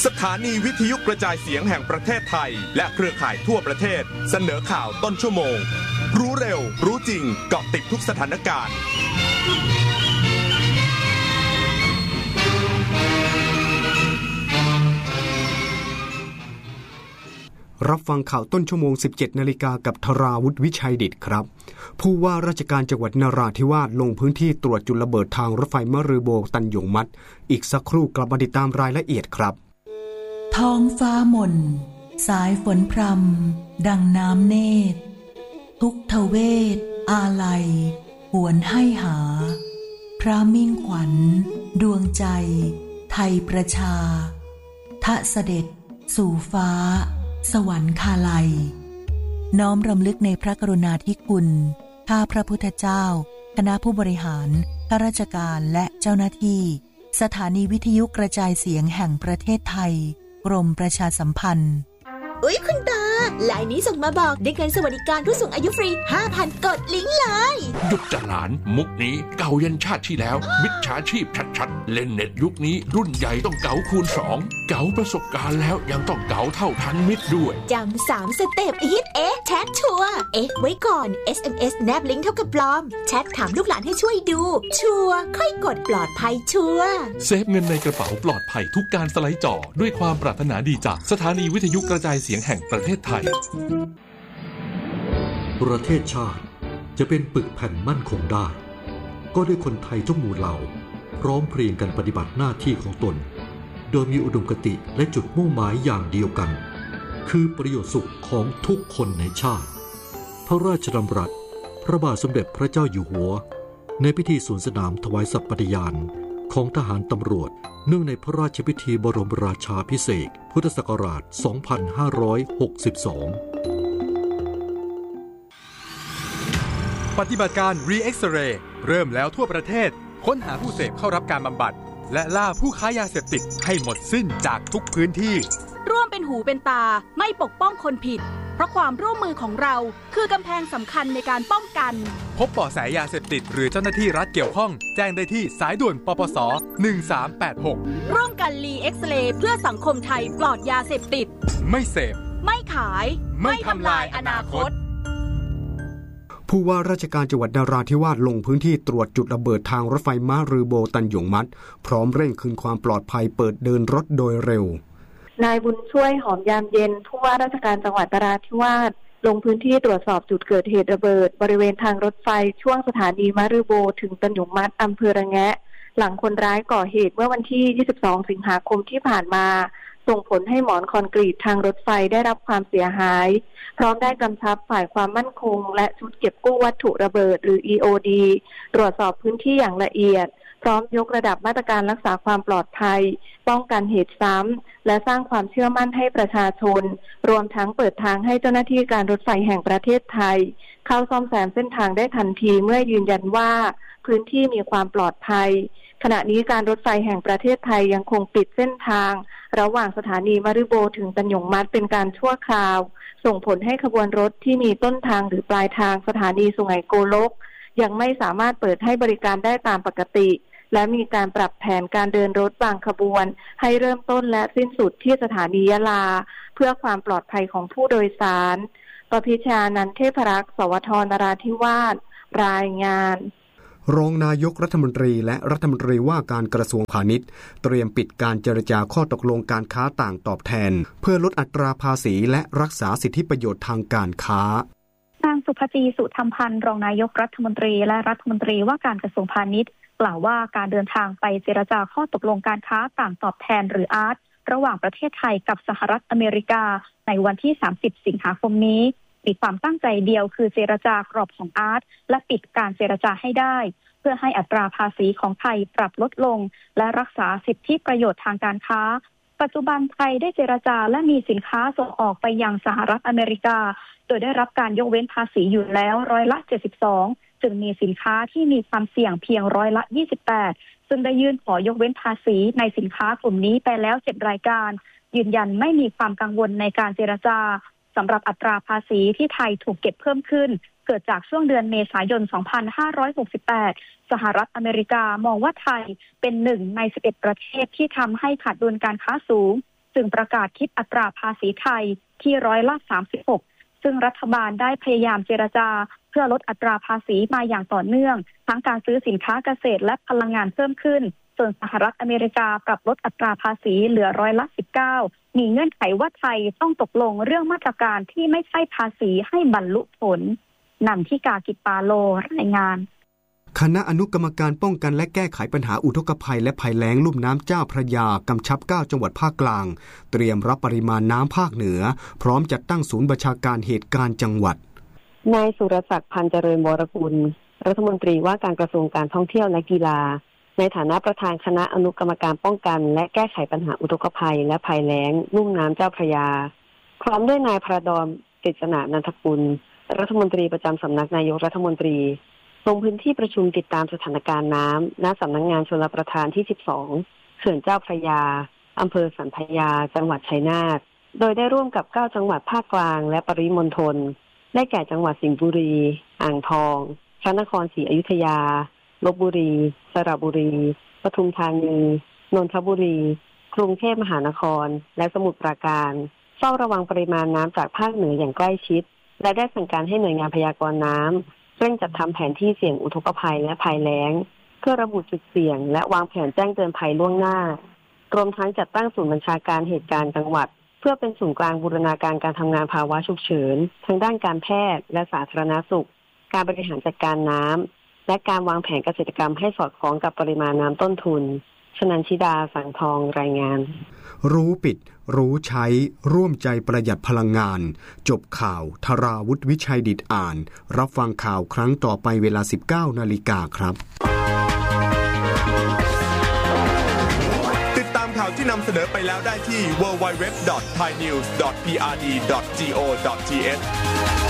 สถานีวิทยุกระจายเสียงแห่งประเทศไทยและเครือข่ายทั่วประเทศเสนอข่าวต้นชั่วโมงรู้เร็วรู้จริงเกาะติดทุกสถานการณ์รับฟังข่าวต้นชั่วโมง 17 นาฬิกากับธราวุฒิวิชัยดิษฐ์ครับผู้ว่าราชการจังหวัดนราธิวาสลงพื้นที่ตรวจจุดระเบิดทางรถไฟมะรือโบตันหยงมัดอีกสักครู่กลับมาติดตามรายละเอียดครับท้องฟ้าหม่นสายฝนพรำดังน้ำเนตรทุกทเวทอาลัยหวนให้หาพระมิ่งขวัญดวงใจไทยประชาทะเสด็จสู่ฟ้าสวรรคาลัยน้อมรำลึกในพระกรุณาธิคุณข้าพระพุทธเจ้าคณะผู้บริหารข้าราชการและเจ้าหน้าที่สถานีวิทยุกระจายเสียงแห่งประเทศไทยกรมประชาสัมพันธ์อุ๊ยคุณตาลายนี้ส่งมาบอกได้เงินสวัสดิการผู้สูงอายุฟรี 5,000 กดลิงก์เลยหยุดจะหลานมุกนี้เก่ายันชาติที่แล้วมิจฉาชีพชัดๆเล่นเน็ตยุคนี้รุ่นใหญ่ต้องเก๋าคูณ2เก๋าประสบการณ์แล้วยังต้องเก๋าเท่าทันมิตรด้วยจำ3 สเต็ปฮิตแชทชัวร์ไว้ก่อน SMS แนบลิงก์เท่ากับปลอมแชทถามลูกหลานให้ช่วยดูชัวร์ค่อยกดปลอดภัยชัวร์เซฟเงินในกระเป๋าปลอดภัยทุกการสไลด์จ่อด้วยความปรารถนาดีจากสถานีวิทยุกระจายเสียงแห่งประเทศไทยประเทศชาติจะเป็นปึกแผ่นมั่นคงได้ก็ด้วยคนไทยทุกหมู่เหล่าพร้อมเพรียงกันปฏิบัติหน้าที่ของตนโดยมีอุดมคติและจุดมุ่งหมายอย่างเดียวกันคือประโยชน์สุขของทุกคนในชาติพระราชดำรัสพระบาทสมเด็จพระเจ้าอยู่หัวในพิธีสวนสนามถวายสัตย์ปฏิญาณของทหารตำรวจเนื่องในพระราชพิธีบรมราชาภิเษกพุทธศักราช 2562 ปฏิบัติการ Re-X-Ray เริ่มแล้วทั่วประเทศค้นหาผู้เสพเข้ารับการบำบัดและล่าผู้ค้ายาเสพติดให้หมดสิ้นจากทุกพื้นที่ร่วมเป็นหูเป็นตาไม่ปกป้องคนผิดเพราะความร่วมมือของเราคือกำแพงสำคัญในการป้องกันพบเบาะแสยาเสพติดหรือเจ้าหน้าที่รัฐเกี่ยวข้องแจ้งได้ที่สายด่วนปปส1386 ร่วมกันรีเอ็กซเรย์เพื่อสังคมไทยปลอดยาเสพติดไม่เสพไม่ขายไม่ทำลายอนาคตผู้ว่าราชการจังหวัดนราธิวาสลงพื้นที่ตรวจจุดระเบิดทางรถไฟมะรือโบตันหยงมัดพร้อมเร่งคืนความปลอดภัยเปิดเดินรถโดยเร็วนายบุญช่วยหอมยามเย็นผู้ว่าราชการจังหวัดนราธิวาสลงพื้นที่ตรวจสอบจุดเกิดเหตุระเบิดบริเวณทางรถไฟช่วงสถานีมะรือโบถึงตันหยงมัดอำเภอระแงะหลังคนร้ายก่อเหตุเมื่อวันที่ 22 สิงหาคมที่ผ่านมาส่งผลให้หมอนคอนกรีตทางรถไฟได้รับความเสียหายพร้อมได้กำชับฝ่ายความมั่นคงและชุดเก็บกู้วัตถุระเบิดหรือ EOD ตรวจสอบพื้นที่อย่างละเอียดพร้อมยกระดับมาตรการรักษาความปลอดภัยป้องกันเหตุซ้ำและสร้างความเชื่อมั่นให้ประชาชนรวมทั้งเปิดทางให้เจ้าหน้าที่การรถไฟแห่งประเทศไทยเข้าซ่อมแซมเส้นทางได้ทันทีเมื่อยืนยันว่าพื้นที่มีความปลอดภัยขณะนี้การรถไฟแห่งประเทศไทยยังคงปิดเส้นทางระหว่างสถานีมะรือโบถึงตันหยงมัดเป็นการชั่วคราวส่งผลให้ขบวนรถที่มีต้นทางหรือปลายทางสถานีสุไหงโกลกยังไม่สามารถเปิดให้บริการได้ตามปกติและมีการปรับแผนการเดินรถบางขบวนให้เริ่มต้นและสิ้นสุดที่สถานียะลาเพื่อความปลอดภัยของผู้โดยสารประพิชานันท์เทพรักษ์สวทนราธิวาสรายงานรองนายกรัฐมนตรีและรัฐมนตรีว่าการกระทรวงพาณิชย์เตรียมปิดการเจรจาข้อตกลงการค้าต่างตอบแทนเพื่อลดอัตราภาษีและรักษาสิทธิประโยชน์ทางการค้านางสุภจีสุธรรมพันธ์รองนายกรัฐมนตรีและรัฐมนตรีว่าการกระทรวงพาณิชย์กล่าวว่าการเดินทางไปเจรจาข้อตกลงการค้าต่างตอบแทนหรืออาร์ตระหว่างประเทศไทยกับสหรัฐอเมริกาในวันที่30สิงหาคมนี้มีความตั้งใจเดียวคือเจรจากรอบของอาร์ตและปิดการเจรจาให้ได้เพื่อให้อัตราภาษีของไทยปรับลดลงและรักษาสิทธิประโยชน์ทางการค้าปัจจุบันไทยได้เจรจาและมีสินค้าส่งออกไปยังสหรัฐอเมริกาโดยได้รับการยกเว้นภาษีอยู่แล้ว72%จึงมีสินค้าที่มีความเสี่ยงเพียง28%ซึ่งได้ยื่นขอยกเว้นภาษีในสินค้ากลุ่มนี้ไปแล้ว7รายการยืนยันไม่มีความกังวลในการเจรจาสำหรับอัตราภาษีที่ไทยถูกเก็บเพิ่มขึ้นเกิดจากช่วงเดือนเมษายน 2568 สหรัฐอเมริกามองว่าไทยเป็น1ใน11ประเทศที่ทำให้ขาดดุลการค้าสูงจึงประกาศคิดอัตราภาษีไทยที่36%ซึ่งรัฐบาลได้พยายามเจรจาเพื่อลดอัตราภาษีมาอย่างต่อเนื่องทั้งการซื้อสินค้าเกษตรและพลังงานเพิ่มขึ้นส่วนสหรัฐอเมริกาปรับลดอัตราภาษีเหลือ19%มีเงื่อนไขว่าไทยต้องตกลงเรื่องมาตรการที่ไม่ใช่ภาษีให้บรรลุผลนันทิกา กิจปาโลรายงานคณะอนุกรรมการป้องกันและแก้ไขปัญหาอุทกภัยและภัยแล้งลุ่มน้ำเจ้าพระยากำชับ9จังหวัดภาคกลางเตรียมรับปริมาณน้ำภาคเหนือพร้อมจัดตั้งศูนย์บัญชาการเหตุการณ์จังหวัดนายสุรศักดิ์พันธ์เจริญวรกุลรัฐมนตรีว่าการกระทรวงการท่องเที่ยวและกีฬาในฐานะประธานคณะอนุกรรมการป้องกันและแก้ไขปัญหาอุทกภัยและภัยแล้งลุ่มน้ำเจ้าพระยาพร้อมด้วยนายพระดอน กฤษณา นันทกุลรัฐมนตรีประจำสำนักนายกรัฐมนตรีลงพื้นที่ประชุมติดตามสถานการณ์น้ำณสำนักงานชลประทานที่12เขื่อนเจ้าพระยาอำเภอสันพยาจังหวัดชัยนาทโดยได้ร่วมกับ9จังหวัดภาคกลางและปริมณฑลได้แก่จังหวัดสิงห์บุรีอ่างทองพระนครศรีอยุธยาลพบุรีสระบุรีปทุมธานีนนทบุรีกรุงเทพมหานครและสมุทรปราการเฝ้าระวังปริมาณน้ำจากภาคเหนืออย่างใกล้ชิดและได้สั่งการให้หน่วยงานพยากรณ์น้ำเร่งจัดทำแผนที่เสี่ยงอุทกภัยและภัยแล้งเพื่อระบุจุดเสี่ยงและวางแผนแจ้งเตือนภัยล่วงหน้ารวมทั้งจัดตั้งศูนย์บัญชาการเหตุการณ์จังหวัดเพื่อเป็นศูนย์กลางบูรณาการการทำงานภาวะฉุกเฉินทั้งด้านการแพทย์และสาธารณสุขการบริหารจัดการน้ำและการวางแผนเกษตรกรรมให้สอดคล้องกับปริมาณน้ำต้นทุนชนันชิดาสังทองรายงานรู้ปิดรู้ใช้ร่วมใจประหยัดพลังงานจบข่าวธราวุฒิวิชัยดิษฐ์อ่านรับฟังข่าวครั้งต่อไปเวลา 19:00 น.ครับติดตามข่าวที่นำเสนอไปแล้วได้ที่ www.thainews.prd.go.th